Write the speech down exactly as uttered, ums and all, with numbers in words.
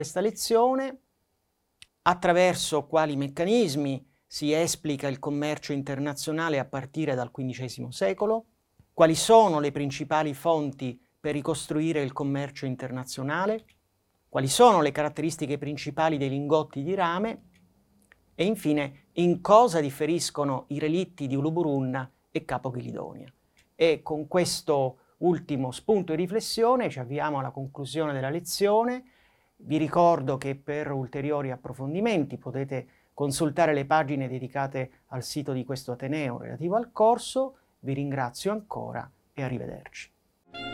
questa lezione, attraverso quali meccanismi si esplica il commercio internazionale a partire dal quindicesimo secolo, quali sono le principali fonti per ricostruire il commercio internazionale, quali sono le caratteristiche principali dei lingotti di rame e infine in cosa differiscono i relitti di Uluburun e Capo Chilidonia. E con questo ultimo spunto di riflessione ci avviamo alla conclusione della lezione. Vi ricordo che per ulteriori approfondimenti potete consultare le pagine dedicate al sito di questo Ateneo relativo al corso. Vi ringrazio ancora e arrivederci.